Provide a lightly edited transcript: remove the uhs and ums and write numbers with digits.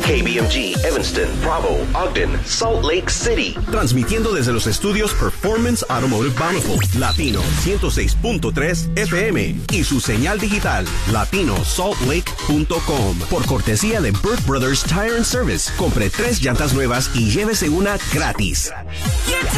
KBMG, Evanston, Provo, Ogden, Salt Lake City. Transmitiendo desde los estudios Performance Automotive Bountiful, Latino 106.3 FM y su señal digital, latinosaltlake.com. Por cortesía de Burke Brothers Tire and Service. Compre 3 llantas nuevas y llévese una gratis.